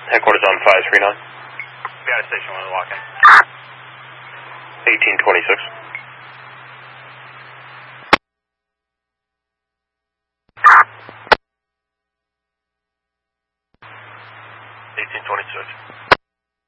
Headquarters on 539. Be out of station when we walk in. 1826. 1826.